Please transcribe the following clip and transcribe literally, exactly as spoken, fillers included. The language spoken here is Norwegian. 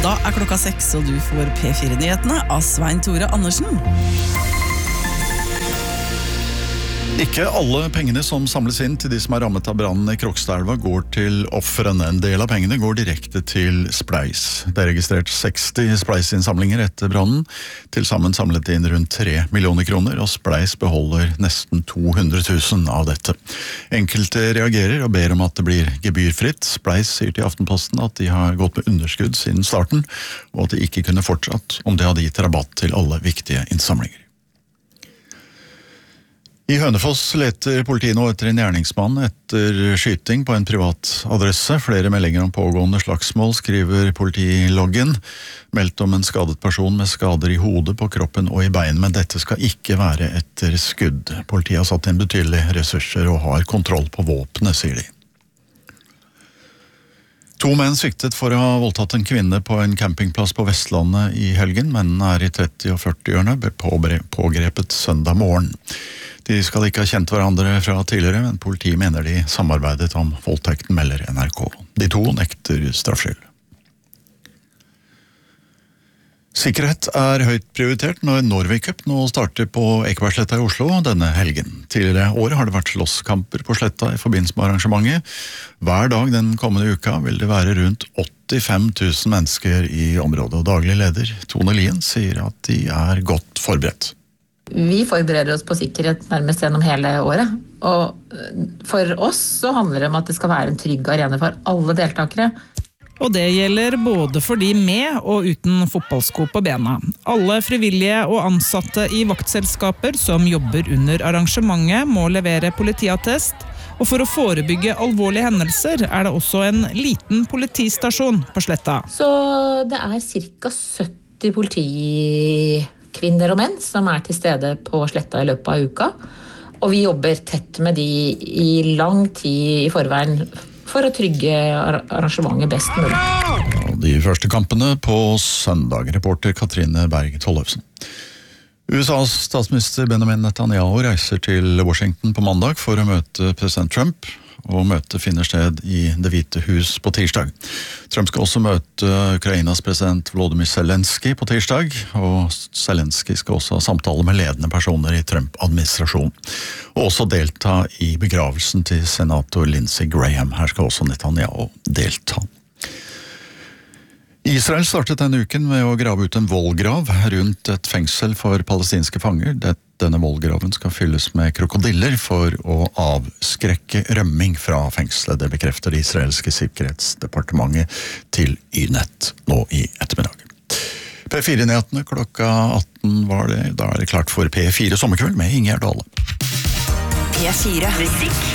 Da er klokka seks, og du får P fire-nyhetene av Svein Tore Andersen. Ikke alle pengene som samles inn til de som er rammet av brannen i Krokstadelva går til ofrene. En del av pengene går direkte til Spleis. Det er registrert seksti Spleis-innsamlinger etter brannen. Til sammen samlet inn rundt tre millioner kroner, og Spleis beholder nesten to hundre tusen av dette. Enkelte reagerer og ber om at det blir gebyrfritt. Spleis sier til Aftenposten at de har gått med underskudd siden starten, og at de ikke kunne fortsatt om de hadde gitt rabatt til alle viktige innsamlinger. I Hønefoss leter politiet nå etter en gjerningsmann etter skyting på en privat adresse. Flere meldinger om pågående slagsmål, skriver politiloggen. Meldt om en skadet person med skader i hodet, på kroppen og i bein, men dette skal ikke være etter skudd. Politiet har satt inn betydelige ressurser og har kontroll på våpenet, sier de. To menn siktet for å ha voldtatt en kvinne på en campingplass på Vestlandet i helgen. Mennene er i tretti- og førti-årene, ble pågrepet søndag morgen. De skal ikke ha kjent hverandre fra tidligere, men politiet mener de samarbeidet om voldtekten, melder N R K. De to nekter straffskyld. Sikkerhet er høyt prioritert når Norway Cup nå starter på Ekebergsletta i Oslo denne helgen. Tidligere år har det vært slåsskamper på Sletta i forbindelse med arrangementet. Hver dag den kommende uka vil det være rundt åttifem tusen mennesker i området, og daglig leder Tone Lien sier at de er godt forberedt. Vi forbereder oss på sikkerhet nærmest gjennom hele året, og for oss så handler det om at det skal være en trygg arena for alle deltakere. Og det gjelder både for de med og uten fotballsko på bena. Alle frivillige og ansatte i vaktselskaper som jobber under arrangementet må levere politiattest, og for å forebygge alvorlige hendelser er det også en liten politistasjon på Sletta. Så det er cirka sytti politikvinner og menn som er til stede på Sletta i løpet av uka, og vi jobber tett med de i lang tid i forveien for å trygge arrangementet best mulig. De første kampene på søndag, reporter Katrine Berg Tollefsen. U S A's statsminister Benjamin Netanyahu reiser til Washington på mandag for å møte president Trump, og møtet finner sted i Det hvite hus på tirsdag. Trump skal også møte Ukrainas president Volodymyr Zelensky på tirsdag, og Zelensky skal også ha samtale med ledende personer i Trump-administrasjonen, og også delta i begravelsen til senator Lindsey Graham. Her skal også Netanyahu delta. Israel startet denne uken med å grave ut en vollgrav rundt et fengsel for palestinske fanger. Denne vollgraven skal fylles med krokodiller for å avskrekke rømming fra fengselet. Det bekrefter det israelske sikkerhetsdepartementet til Y-nett nå i ettermiddag. P fire-nyhetene klokka atten var det. Da er det klart for P fire Sommerkveld med Ingjerd Dale. P fire Musikk.